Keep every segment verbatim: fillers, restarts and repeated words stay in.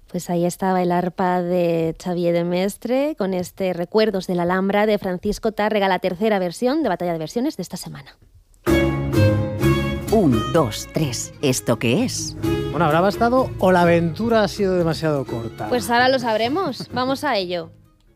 Pues ahí estaba el arpa de Xavier de Mestre con este Recuerdos de la Alhambra de Francisco Tárrega, la tercera versión de Batalla de Versiones de esta semana. Un, dos, tres. ¿Esto qué es? Bueno, ¿habrá bastado o la aventura ha sido demasiado corta? Pues ahora lo sabremos. Vamos a ello.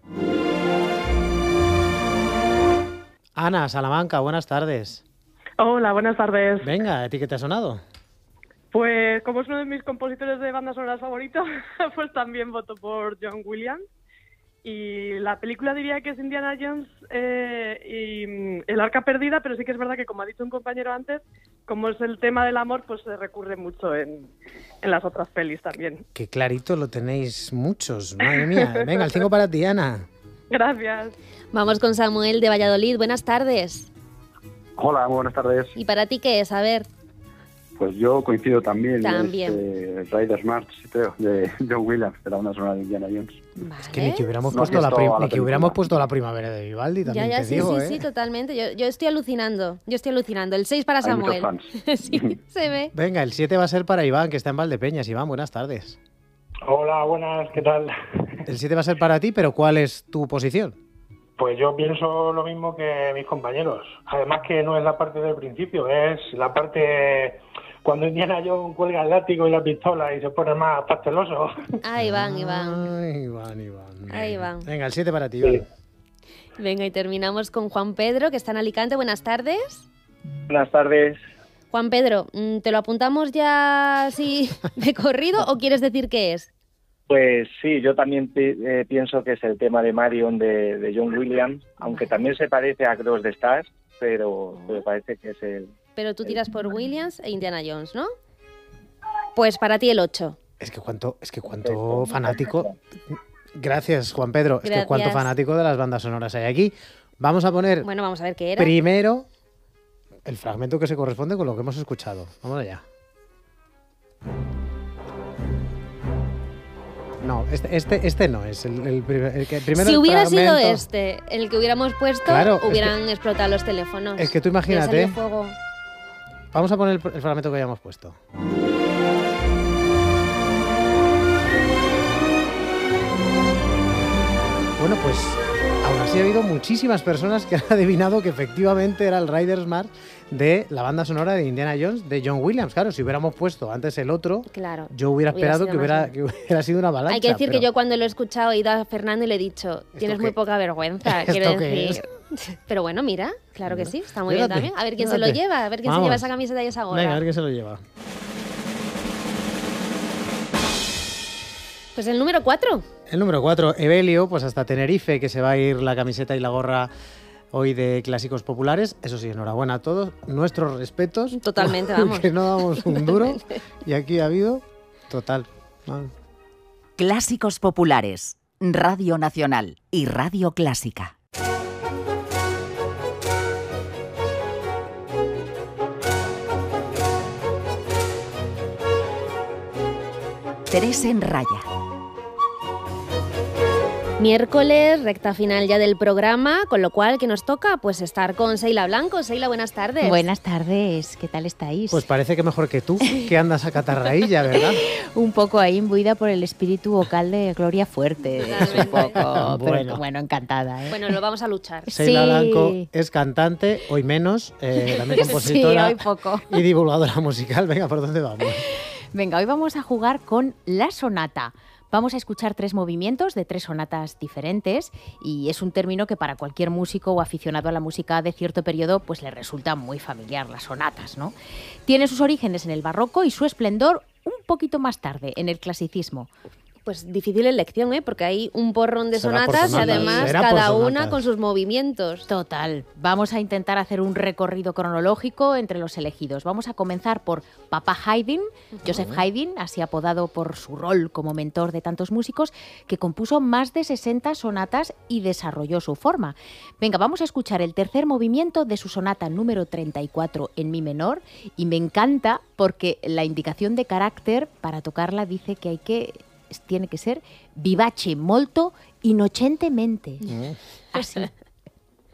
Ana, Salamanca, buenas tardes. Hola, buenas tardes. Venga, ¿a ti qué te ha sonado? Pues como es uno de mis compositores de bandas sonoras favoritos, pues también voto por John Williams. Y la película diría que es Indiana Jones eh, y mm, El Arca Perdida, pero sí que es verdad que, como ha dicho un compañero antes, como es el tema del amor, pues se recurre mucho en, en las otras pelis también. Qué clarito lo tenéis muchos, madre mía. Venga, el cinco para ti, Ana. Gracias. Vamos con Samuel de Valladolid. Buenas tardes. Hola, buenas tardes. ¿Y para ti qué es? A ver. Pues yo coincido también. También. Es, eh, Riders March, creo, de John Williams, de la banda sonora de Indiana Jones. Vale. Es que ni que hubiéramos, No puesto, has la visto prim- a la ni que película. hubiéramos puesto la primavera de Vivaldi, Ya, también ya, te sí, digo, sí, ¿eh? sí, totalmente. Yo, yo estoy alucinando. Yo estoy alucinando. El seis para Hay Samuel. muchos fans. Sí, se ve. Venga, el siete va a ser para Iván, que está en Valdepeñas. Iván, buenas tardes. Hola, buenas, ¿qué tal? El siete va a ser para ti, pero ¿cuál es tu posición? Pues yo pienso lo mismo que mis compañeros. Además que no es la parte del principio, es la parte cuando Indiana Jones cuelga el látigo y la pistola y se pone más pasteloso. Ah, Iván, Iván. Ay, Iván, Iván. Ahí va. Venga, el siete para ti, Iván. Venga, y terminamos con Juan Pedro, que está en Alicante. Buenas tardes. Buenas tardes. Juan Pedro, ¿te lo apuntamos ya así de corrido o quieres decir qué es? Pues sí, yo también pi- eh, pienso que es el tema de Marion de, de John Williams, aunque también se parece a Cross the Stars, pero me parece que es el... Pero tú tiras por Williams e Indiana Jones, ¿no? Pues para ti el ocho. Es que cuánto, es que cuánto fanático... Gracias, Juan Pedro. Es que Gracias. cuánto fanático de las bandas sonoras hay aquí. Vamos a poner Bueno, vamos a ver qué era. primero el fragmento que se corresponde con lo que hemos escuchado. Vamos allá. No, este, este, este no es el, el, primer- el que primero Si el hubiera sido fragmento- este el que hubiéramos puesto, Claro, es hubieran explotado los teléfonos. es que tú Hubiera imagínate. salido fuego. Vamos a poner el, el fragmento que hayamos puesto. Bueno, pues aún así ha habido muchísimas personas que han adivinado que efectivamente era el Riders March de la banda sonora de Indiana Jones de John Williams. Claro, si hubiéramos puesto antes el otro, Claro. yo hubiera Hubiera esperado sido que más hubiera, bien. que hubiera sido una avalancha. Hay que decir pero- que yo cuando lo he escuchado he ido a Fernando y le he dicho, tienes qué? muy poca vergüenza, ¿Esto quiero qué decir. Pero bueno, mira, claro que sí, está muy bien Fíjate, también. A ver quién se lo fíjate. lleva, a ver quién Vamos. se lleva esa camiseta y esa gorra. Venga, a ver quién se lo lleva. Pues el número cuatro. El número cuatro, Evelio, pues hasta Tenerife, que se va a ir la camiseta y la gorra hoy de Clásicos Populares. Eso sí, enhorabuena a todos. Nuestros respetos. Totalmente, vamos. Que no damos un duro. Y aquí ha habido total. ¿no? Clásicos Populares, Radio Nacional y Radio Clásica. Tres en raya. Miércoles, recta final ya del programa, con lo cual, ¿qué nos toca? Pues estar con Seila Blanco. Seila, buenas tardes. Buenas tardes, ¿qué tal estáis? Pues parece que mejor que tú, que andas a catarraílla, ¿verdad? Un poco ahí imbuida por el espíritu vocal de Gloria Fuerte, es un poco, Bueno. pero bueno, encantada. ¿eh? Bueno, lo vamos a luchar. Seila Sí. Blanco es cantante, hoy menos, eh, también compositora Sí, hoy poco. y divulgadora musical. Venga, ¿por dónde vamos? Venga, hoy vamos a jugar con la sonata. Vamos a escuchar tres movimientos de tres sonatas diferentes y es un término que para cualquier músico o aficionado a la música de cierto periodo pues le resulta muy familiar, las sonatas, ¿no? Tiene sus orígenes en el barroco y su esplendor un poquito más tarde, en el clasicismo. Pues difícil elección, ¿eh? Porque hay un porrón de Será por sonatas y sonatas, además será por cada una sonatas. con sus movimientos. Total. Vamos a intentar hacer un recorrido cronológico entre los elegidos. Vamos a comenzar por Papa Haydn, Joseph Haydn, así apodado por su rol como mentor de tantos músicos, que compuso más de sesenta sonatas y desarrolló su forma. Venga, vamos a escuchar el tercer movimiento de su sonata número treinta y cuatro en mi menor y me encanta porque la indicación de carácter para tocarla dice que hay que tiene que ser vivace molto innocentemente. Así,